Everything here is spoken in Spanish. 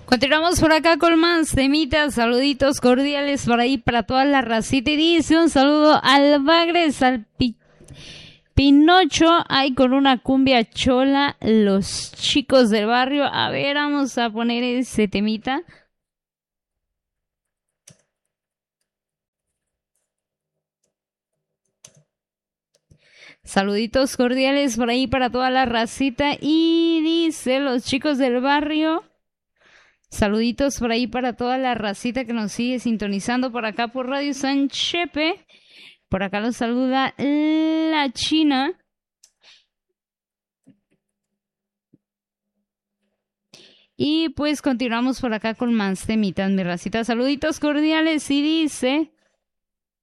Continuamos por acá con más temitas, saluditos cordiales por ahí para toda la racita y dice un saludo al Bagres, al Pinocho, ahí con una cumbia chola, los chicos del barrio. A ver, vamos a poner ese temita. Saluditos cordiales por ahí para toda la racita y dice los chicos del barrio. Saluditos por ahí para toda la racita que nos sigue sintonizando por acá por Radio San Chepe. Por acá los saluda la China. Y pues continuamos por acá con más temitas, mi racita. Saluditos cordiales y dice...